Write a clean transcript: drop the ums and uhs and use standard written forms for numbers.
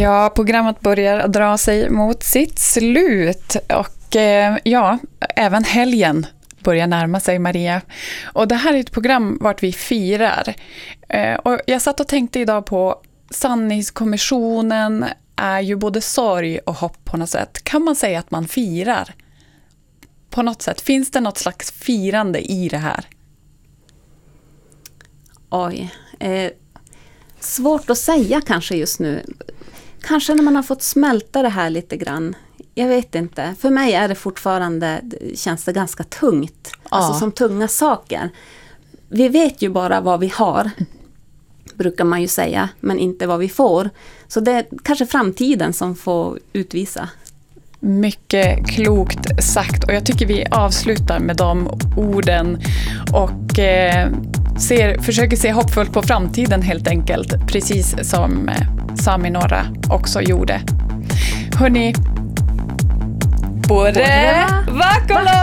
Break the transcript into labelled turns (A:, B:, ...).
A: Ja, programmet börjar dra sig mot sitt slut och även helgen börjar närma sig, Maria. Och det här är ett program vart vi firar. Och jag satt och tänkte idag på sanningskommissionen är ju både sorg och hopp på något sätt. Kan man säga att man firar? På något sätt. Finns det något slags firande i det här?
B: Oj. Svårt att säga kanske just nu. Kanske när man har fått smälta det här lite grann. Jag vet inte. För mig är det fortfarande, känns det ganska tungt. Alltså som tunga saker. Vi vet ju bara vad vi har, brukar man ju säga. Men inte vad vi får. Så det är kanske framtiden som får utvisa.
A: Mycket klokt sagt. Och jag tycker vi avslutar med de orden. Och försöker se hoppfullt på framtiden helt enkelt. Precis som Sami Norra också gjorde. Hörrni, Bore Vakola!